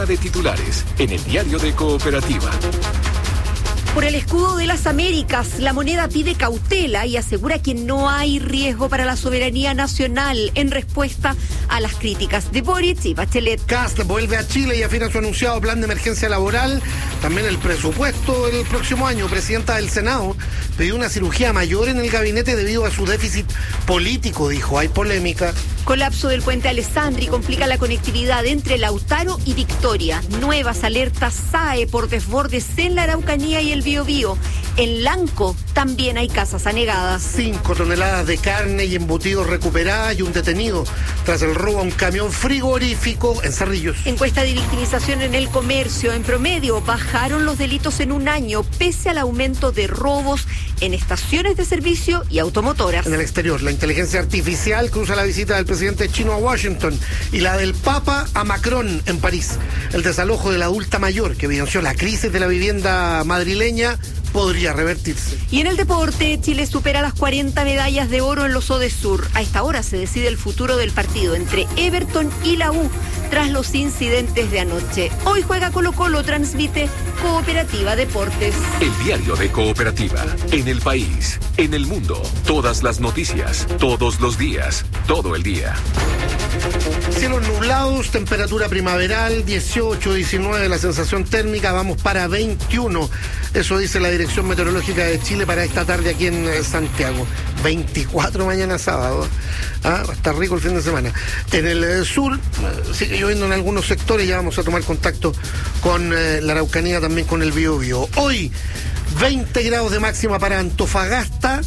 de titulares en el Diario de Cooperativa. Por el escudo de las Américas, la moneda pide cautela y asegura que no hay riesgo para la soberanía nacional en respuesta a las críticas de Boric y Bachelet. Kast vuelve a Chile y afirma su anunciado plan de emergencia laboral, también el presupuesto del próximo año. Presidenta del Senado pidió una cirugía mayor en el gabinete debido a su déficit político, dijo. Hay polémica. Colapso del puente Alessandri complica la conectividad entre Lautaro y Victoria. Nuevas alertas SAE por desbordes en la Araucanía y el Biobío. En Lanco también hay casas anegadas. 5 toneladas de carne y embutidos recuperadas y un detenido tras el robo a un camión frigorífico en Cerrillos. Encuesta de victimización en el comercio. En promedio bajaron los delitos en un año pese al aumento de robos en estaciones de servicio y automotoras. En el exterior, la inteligencia artificial cruza la visita del presidente chino a Washington y la del Papa a Macron en París. El desalojo de la adulta mayor que evidenció la crisis de la vivienda madrileña podría revertirse. Y en el deporte, Chile supera las 40 medallas de oro en los Odesur. A esta hora se decide el futuro del partido entre Everton y la U tras los incidentes de anoche. Hoy juega Colo-Colo, transmite Cooperativa Deportes. El Diario de Cooperativa, en el país, en el mundo, todas las noticias, todos los días, todo el día. Cielos nublados, temperatura primaveral, 18, 19 la sensación térmica, vamos para 21. Eso dice la Dirección Meteorológica de Chile para esta tarde aquí en Santiago. 24 mañana sábado. Va a estar rico el fin de semana. En el sur sigue lloviendo en algunos sectores, ya vamos a tomar contacto con la Araucanía, también con el Biobío. Hoy, 20 grados de máxima para Antofagasta,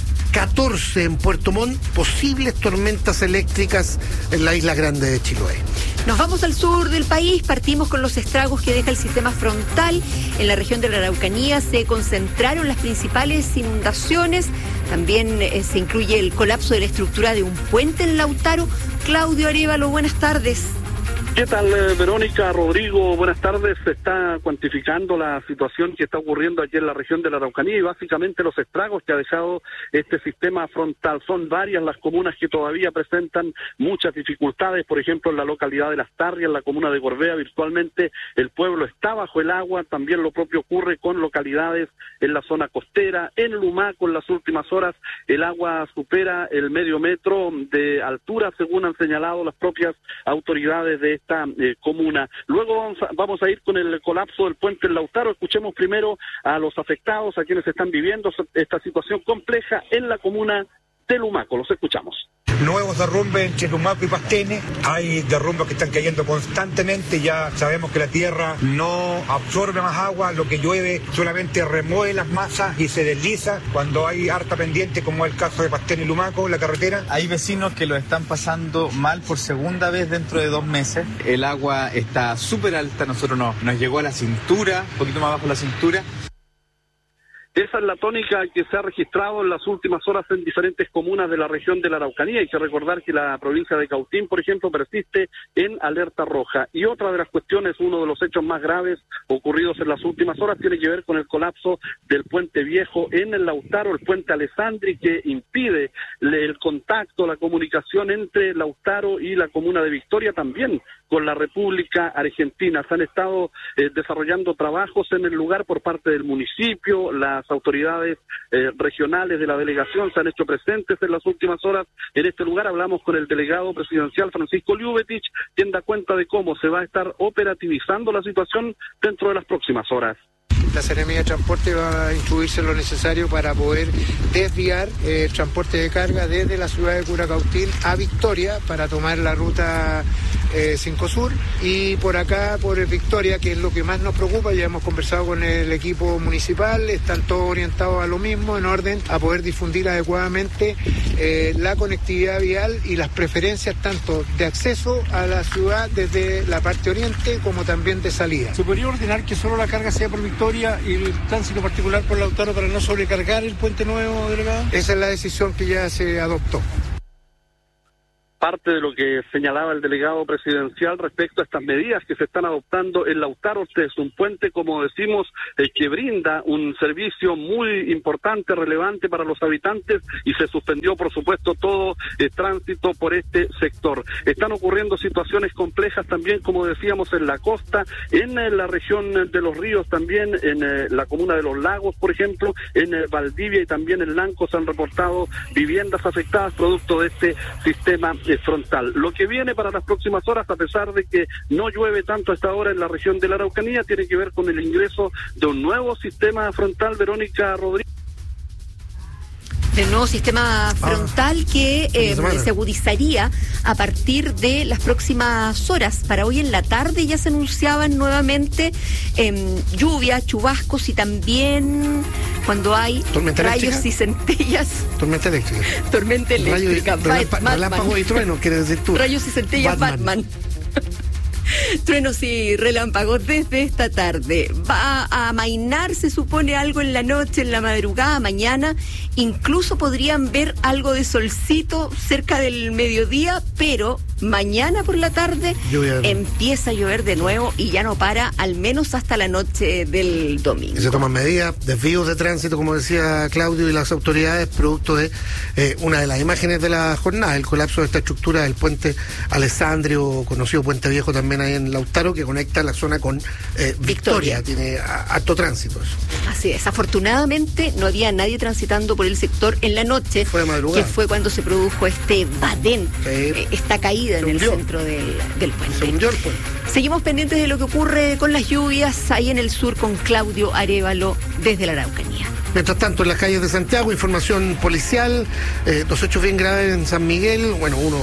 14 en Puerto Montt, posibles tormentas eléctricas en la isla grande de Chiloé. Nos vamos al sur del país, partimos con los estragos que deja el sistema frontal. En la región de la Araucanía se concentraron las principales inundaciones, también se incluye el colapso de la estructura de un puente en Lautaro. Claudio Arévalo, buenas tardes. ¿Qué tal, Verónica, Rodrigo? Buenas tardes. Se está cuantificando la situación que está ocurriendo aquí en la región de la Araucanía y básicamente los estragos que ha dejado este sistema frontal. Son varias las comunas que todavía presentan muchas dificultades. Por ejemplo, en la localidad de Las Tarrias, en la comuna de Gorbea, virtualmente el pueblo está bajo el agua. También lo propio ocurre con localidades en la zona costera. En Lumaco, en las últimas horas, el agua supera el medio metro de altura, según han señalado las propias autoridades de esta comuna. Luego vamos a ir con el colapso del puente en Lautaro. Escuchemos primero a los afectados, a quienes están viviendo esta situación compleja en la comuna de Lumaco. Los escuchamos. Nuevos derrumbes entre Lumaco y Pastene. Hay derrumbes que están cayendo constantemente. Ya sabemos que la tierra no absorbe más agua. Lo que llueve solamente remueve las masas y se desliza. Cuando hay harta pendiente, como es el caso de Pastene y Lumaco, la carretera. Hay vecinos que lo están pasando mal por segunda vez dentro de 2 meses. El agua está súper alta. Nosotros nos llegó a la cintura, un poquito más abajo de la cintura. Esa es la tónica que se ha registrado en las últimas horas en diferentes comunas de la región de la Araucanía. Hay que recordar que la provincia de Cautín, por ejemplo, persiste en alerta roja. Y otra de las cuestiones, uno de los hechos más graves ocurridos en las últimas horas, tiene que ver con el colapso del puente viejo en el Lautaro, el puente Alessandri, que impide el contacto, la comunicación entre Lautaro y la comuna de Victoria, también con la República Argentina. Se han estado desarrollando trabajos en el lugar por parte del municipio. Las autoridades regionales de la delegación se han hecho presentes en las últimas horas en este lugar. Hablamos con el delegado presidencial Francisco Liubetich, quien da cuenta de cómo se va a estar operativizando la situación dentro de las próximas horas. La Seremía de Transporte va a instruirse lo necesario para poder desviar el transporte de carga desde la ciudad de Curacautín a Victoria para tomar la ruta 5 Sur y por acá, por Victoria, que es lo que más nos preocupa. Ya hemos conversado con el equipo municipal, están todos orientados a lo mismo, en orden a poder difundir adecuadamente la conectividad vial y las preferencias tanto de acceso a la ciudad desde la parte oriente como también de salida. ¿Se podría ordenar que solo la carga sea por Victoria y el tránsito particular por Lautaro para no sobrecargar el puente nuevo, delegado? Esa es la decisión que ya se adoptó. parte de lo que señalaba el delegado presidencial respecto a estas medidas que se están adoptando en Lautaro. Este es un puente, como decimos, que brinda un servicio muy importante, relevante para los habitantes, y se suspendió, por supuesto, todo tránsito por este sector. Están ocurriendo situaciones complejas también, como decíamos, en la costa, en la región de Los Ríos, también en la comuna de Los Lagos, por ejemplo, en Valdivia y también en Lanco se han reportado viviendas afectadas producto de este sistema frontal. Lo que viene para las próximas horas, a pesar de que no llueve tanto a esta hora en la región de la Araucanía, tiene que ver con el ingreso de un nuevo sistema frontal, Verónica Rodríguez. De nuevo sistema frontal que se agudizaría a partir de las próximas horas. Para hoy en la tarde ya se anunciaban nuevamente lluvias, chubascos y también cuando hay rayos y centellas. Tormenta eléctrica. Relámpago y trueno, quieres decir tú. Rayos y centellas Batman. Truenos y relámpagos desde esta tarde. Va a amainar, se supone, algo en la noche, en la madrugada, mañana. Incluso podrían ver algo de solcito cerca del mediodía, pero mañana por la tarde empieza a llover de nuevo y ya no para, al menos hasta la noche del domingo. Y se toman medidas, desvíos de tránsito, como decía Claudio y las autoridades, producto de una de las imágenes de la jornada, el colapso de esta estructura del puente Alessandrio, conocido Puente Viejo también ahí en Lautaro, que conecta la zona con Victoria. Tiene alto tránsito eso. Así es, afortunadamente no había nadie transitando por el sector en la noche, fue de madrugada, que fue cuando se produjo este badén, esta caída en el centro del puente. Se hundió el puente. Seguimos pendientes de lo que ocurre con las lluvias ahí en el sur con Claudio Arévalo desde la Araucanía. Mientras tanto, en las calles de Santiago, información policial, 2 hechos bien graves en San Miguel. Bueno, uno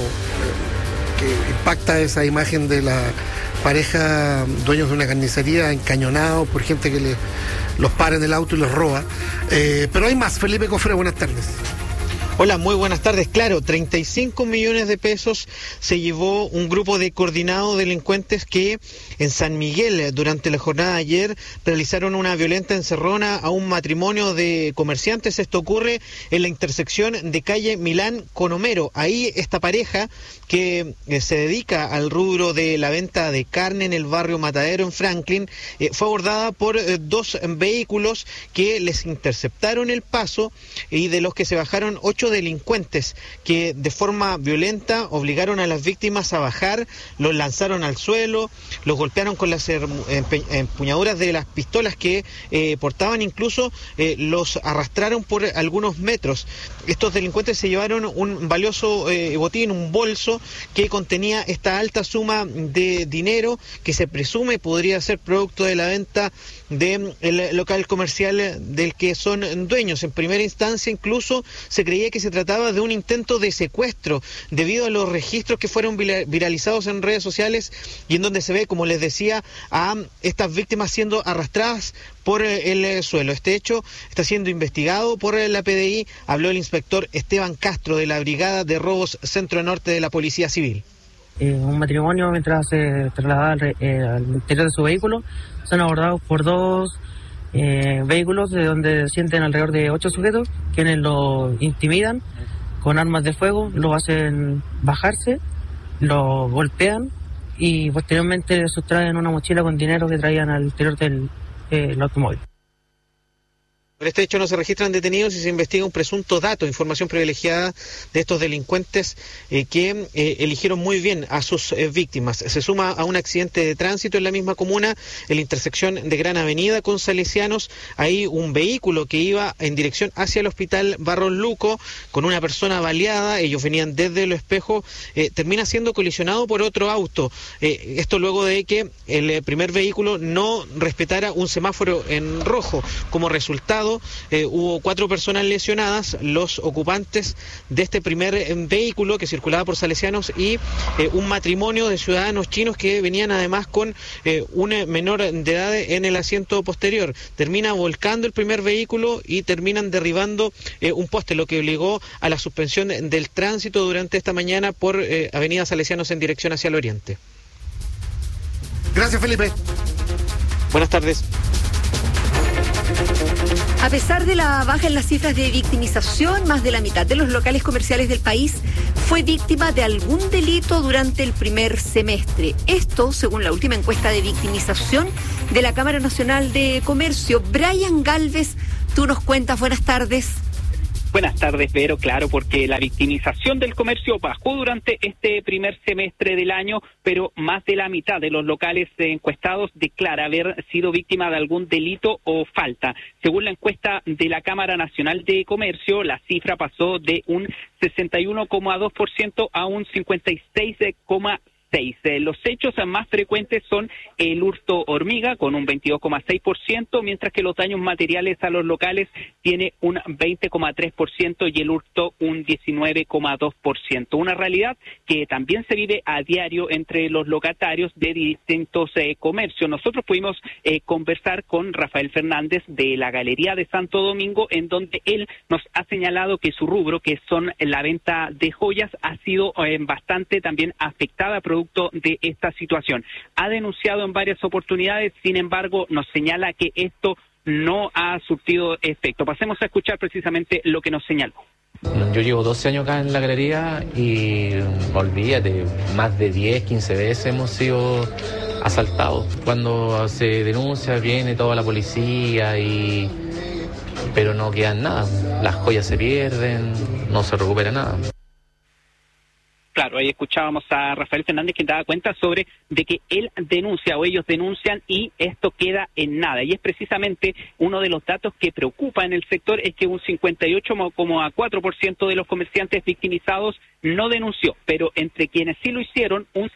que impacta esa imagen de la pareja dueños de una carnicería encañonados por gente que los para en el auto y los roba. Pero hay más. Felipe Cofre, buenas tardes. Hola, muy buenas tardes. Claro, 35 millones de pesos se llevó un grupo de coordinados delincuentes que en San Miguel, durante la jornada de ayer, realizaron una violenta encerrona a un matrimonio de comerciantes. Esto ocurre en la intersección de calle Milán con Homero. Ahí esta pareja que se dedica al rubro de la venta de carne en el barrio Matadero, en Franklin, fue abordada por 2 vehículos que les interceptaron el paso y de los que se bajaron 8 delincuentes que de forma violenta obligaron a las víctimas a bajar, los lanzaron al suelo, los golpearon con las empuñaduras de las pistolas que portaban, incluso los arrastraron por algunos metros. Estos delincuentes se llevaron un valioso botín, un bolso que contenía esta alta suma de dinero que se presume podría ser producto de la venta del local comercial del que son dueños. En primera instancia incluso se creía que se trataba de un intento de secuestro debido a los registros que fueron viralizados en redes sociales y en donde se ve, como les decía, a estas víctimas siendo arrastradas por el suelo. Este hecho está siendo investigado por la PDI. Habló el inspector Esteban Castro de la Brigada de Robos Centro Norte de la Policía Civil. Un matrimonio, mientras se trasladaba al interior de su vehículo, son abordados por 2 vehículos de donde sienten alrededor de 8 sujetos, quienes lo intimidan con armas de fuego, lo hacen bajarse, lo golpean y posteriormente sustraen una mochila con dinero que traían al interior del automóvil. Por este hecho no se registran detenidos y se investiga un presunto dato, información privilegiada de estos delincuentes que eligieron muy bien a sus víctimas. Se suma a un accidente de tránsito en la misma comuna, en la intersección de Gran Avenida con Salesianos. Hay un vehículo que iba en dirección hacia el hospital Barros Luco con una persona baleada. Ellos venían desde Lo Espejo, termina siendo colisionado por otro auto. Esto luego de que el primer vehículo no respetara un semáforo en rojo. Como resultado, hubo 4 personas lesionadas, los ocupantes de este primer vehículo que circulaba por Salesianos y un matrimonio de ciudadanos chinos que venían además con un menor de edad en el asiento posterior. Termina volcando el primer vehículo y terminan derribando un poste, lo que obligó a la suspensión del tránsito durante esta mañana por Avenida Salesianos en dirección hacia el oriente. Gracias, Felipe. Buenas tardes. A pesar de la baja en las cifras de victimización, más de la mitad de los locales comerciales del país fue víctima de algún delito durante el primer semestre. Esto, según la última encuesta de victimización de la Cámara Nacional de Comercio. Brian Galvez, tú nos cuentas. Buenas tardes. Buenas tardes, Vero. Claro, porque la victimización del comercio bajó durante este primer semestre del año, pero más de la mitad de los locales encuestados declara haber sido víctima de algún delito o falta. Según la encuesta de la Cámara Nacional de Comercio, la cifra pasó de un 61,2% a un 56,6%. Los hechos más frecuentes son el hurto hormiga con un 22,6%, mientras que los daños materiales a los locales tiene un 20,3% y el hurto un 19,2%. Una realidad que también se vive a diario entre los locatarios de distintos comercios. Nosotros pudimos conversar con Rafael Fernández de la Galería de Santo Domingo, en donde él nos ha señalado que su rubro, que son la venta de joyas, ha sido bastante también afectada producto de esta situación. Ha denunciado en varias oportunidades, sin embargo, nos señala que esto no ha surtido efecto. Pasemos a escuchar precisamente lo que nos señaló. Yo llevo 12 años acá en la galería y olvídate, más de 10, 15 veces hemos sido asaltados. Cuando se denuncia viene toda la policía pero no queda nada. Las joyas se pierden, no se recupera nada. Claro, ahí escuchábamos a Rafael Fernández, que daba cuenta sobre de que él denuncia o ellos denuncian y esto queda en nada. Y es precisamente uno de los datos que preocupa en el sector, es que un 58,4% de los comerciantes victimizados no denunció, pero entre quienes sí lo hicieron, un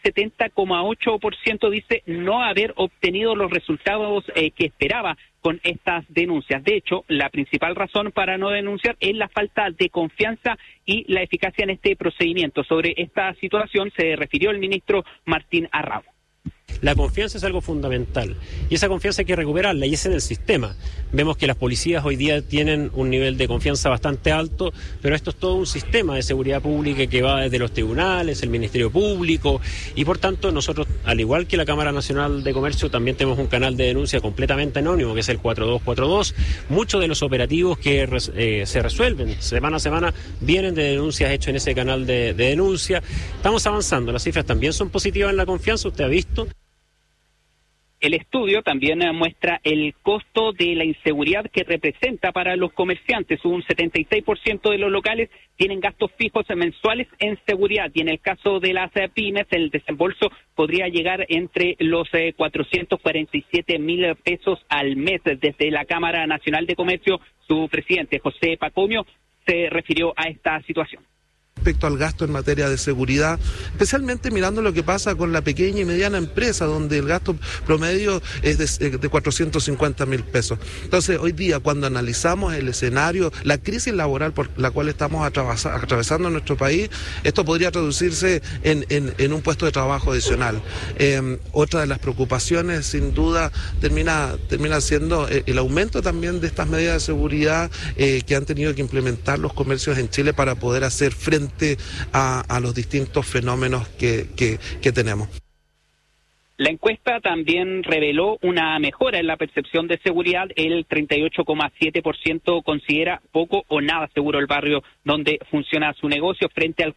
70,8% dice no haber obtenido los resultados que esperaba con estas denuncias. De hecho, la principal razón para no denunciar es la falta de confianza y la eficacia en este procedimiento. Sobre esta situación se refirió el ministro Martín Arrabo. La confianza es algo fundamental y esa confianza hay que recuperarla y es en el sistema. Vemos que las policías hoy día tienen un nivel de confianza bastante alto, pero esto es todo un sistema de seguridad pública que va desde los tribunales, el Ministerio Público y por tanto nosotros, al igual que la Cámara Nacional de Comercio, también tenemos un canal de denuncia completamente anónimo que es el 4242. Muchos de los operativos que se resuelven semana a semana vienen de denuncias hechas en ese canal de denuncia. Estamos avanzando, las cifras también son positivas en la confianza, usted ha visto. El estudio también muestra el costo de la inseguridad que representa para los comerciantes. Un 76% de los locales tienen gastos fijos mensuales en seguridad y en el caso de las pymes el desembolso podría llegar entre los 447.000 pesos al mes. Desde la Cámara Nacional de Comercio, su presidente José Pacomio se refirió a esta situación. Respecto al gasto en materia de seguridad, especialmente mirando lo que pasa con la pequeña y mediana empresa, donde el gasto promedio es de 450.000 pesos. Entonces, hoy día, cuando analizamos el escenario, la crisis laboral por la cual estamos atravesando en nuestro país, esto podría traducirse en un puesto de trabajo adicional. Otra de las preocupaciones, sin duda, termina siendo el aumento también de estas medidas de seguridad que han tenido que implementar los comercios en Chile para poder hacer frente a los distintos fenómenos que tenemos. La encuesta también reveló una mejora en la percepción de seguridad. El 38,7% considera poco o nada seguro el barrio donde funciona su negocio, frente al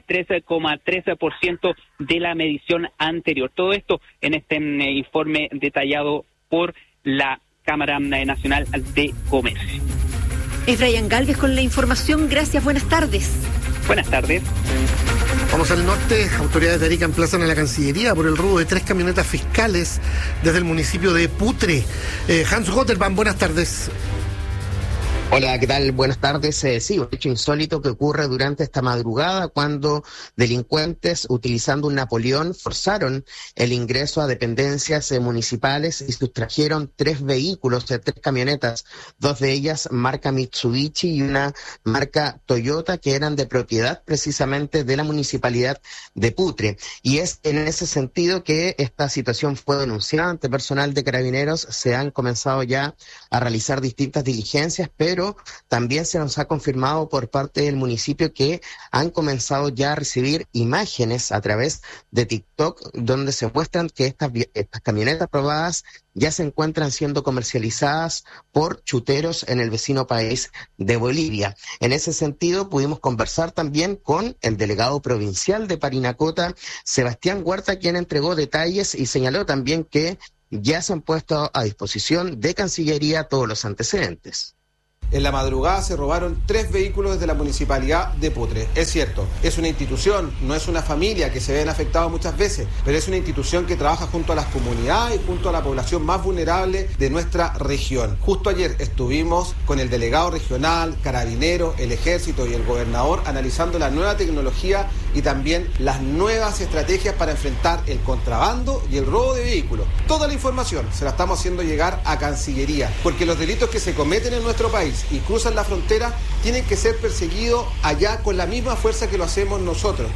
43,13% de la medición anterior. Todo esto en este informe detallado por la Cámara Nacional de Comercio. Es Brian Galvez con la información. Gracias, buenas tardes. Buenas tardes. Vamos al norte. Autoridades de Arica emplazan a la Cancillería por el robo de 3 camionetas fiscales desde el municipio de Putre. Hans Gotterman, buenas tardes. Hola, ¿qué tal? Buenas tardes. Sí, un hecho insólito que ocurre durante esta madrugada cuando delincuentes, utilizando un Napoleón, forzaron el ingreso a dependencias municipales y sustrajeron 3 vehículos, 3 camionetas, 2 de ellas marca Mitsubishi y una marca Toyota, que eran de propiedad precisamente de la municipalidad de Putre. Y es en ese sentido que esta situación fue denunciada ante personal de Carabineros. Se han comenzado ya a realizar distintas diligencias, pero pero también se nos ha confirmado por parte del municipio que han comenzado ya a recibir imágenes a través de TikTok donde se muestran que estas camionetas probadas ya se encuentran siendo comercializadas por chuteros en el vecino país de Bolivia. En ese sentido, pudimos conversar también con el delegado provincial de Parinacota, Sebastián Huerta, quien entregó detalles y señaló también que ya se han puesto a disposición de Cancillería todos los antecedentes. En la madrugada se robaron 3 vehículos desde la municipalidad de Putre. Es cierto, es una institución, no es una familia que se ven afectados muchas veces, pero es una institución que trabaja junto a las comunidades y junto a la población más vulnerable de nuestra región. Justo ayer estuvimos con el delegado regional, Carabineros, el Ejército y el gobernador analizando la nueva tecnología y también las nuevas estrategias para enfrentar el contrabando y el robo de vehículos. Toda la información se la estamos haciendo llegar a Cancillería, porque los delitos que se cometen en nuestro país y cruzan la frontera tienen que ser perseguidos allá con la misma fuerza que lo hacemos nosotros.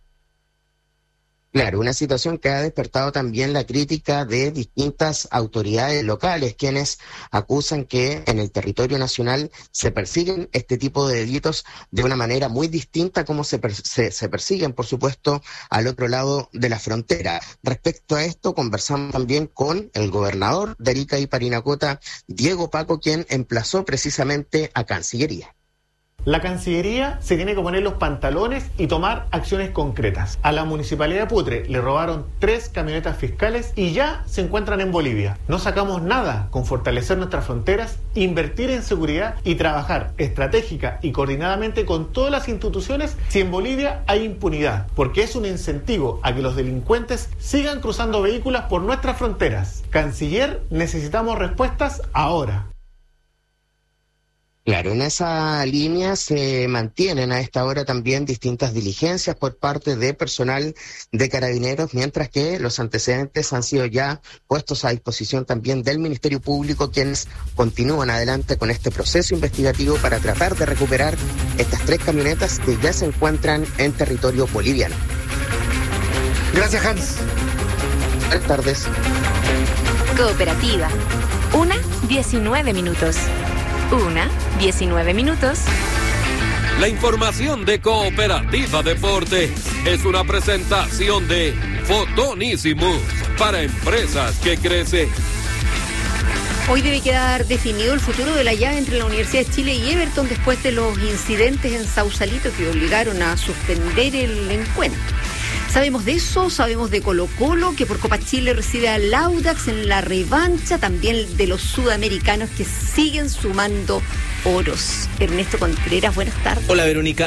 Claro, una situación que ha despertado también la crítica de distintas autoridades locales, quienes acusan que en el territorio nacional se persiguen este tipo de delitos de una manera muy distinta a como se persiguen, por supuesto, al otro lado de la frontera. Respecto a esto, conversamos también con el gobernador de Arica y Parinacota, Diego Paco, quien emplazó precisamente a Cancillería. La Cancillería se tiene que poner los pantalones y tomar acciones concretas. A la Municipalidad de Putre le robaron 3 camionetas fiscales y ya se encuentran en Bolivia. No sacamos nada con fortalecer nuestras fronteras, invertir en seguridad y trabajar estratégica y coordinadamente con todas las instituciones si en Bolivia hay impunidad, porque es un incentivo a que los delincuentes sigan cruzando vehículos por nuestras fronteras. Canciller, necesitamos respuestas ahora. Claro, en esa línea se mantienen a esta hora también distintas diligencias por parte de personal de Carabineros, mientras que los antecedentes han sido ya puestos a disposición también del Ministerio Público, quienes continúan adelante con este proceso investigativo para tratar de recuperar estas 3 camionetas que ya se encuentran en territorio boliviano. Gracias, Hans. Buenas tardes. Cooperativa. 1:19 minutos. 1:19 minutos. La información de Cooperativa Deporte es una presentación de Fotonísimos para empresas que crecen. Hoy debe quedar definido el futuro de la llave entre la Universidad de Chile y Everton después de los incidentes en Sausalito que obligaron a suspender el encuentro. Sabemos de eso, sabemos de Colo-Colo, que por Copa Chile recibe al Audax en la revancha, también de los sudamericanos que siguen sumando oros. Ernesto Contreras, buenas tardes. Hola, Verónica.